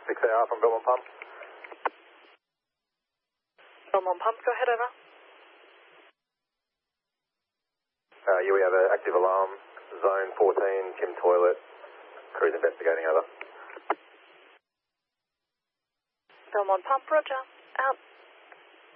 6AR from Belmont Pump. Belmont Pump, go ahead, over. Yeah, we have an active alarm, zone 14, Kim Toilet, crew's investigating, over. Belmont Pump, roger, out.